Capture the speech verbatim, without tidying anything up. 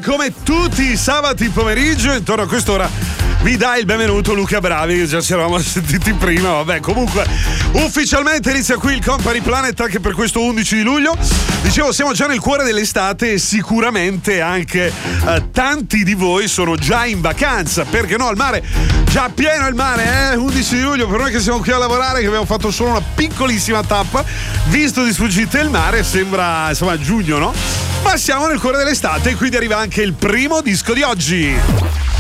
come tutti i sabati pomeriggio, intorno a quest'ora vi dà il benvenuto Luca Bravi, che già ci eravamo sentiti prima. Vabbè, comunque ufficialmente inizia qui il Company Planet anche per questo undici di luglio. Dicevo, siamo già nel cuore dell'estate e sicuramente anche eh, tanti di voi sono già in vacanza, perché no, al mare, già pieno il mare, eh? undici di luglio, per noi che siamo qui a lavorare, che abbiamo fatto solo una piccolissima tappa, visto di sfuggita il mare, sembra insomma giugno, no? Ma siamo nel cuore dell'estate e quindi arriva anche il primo disco di oggi.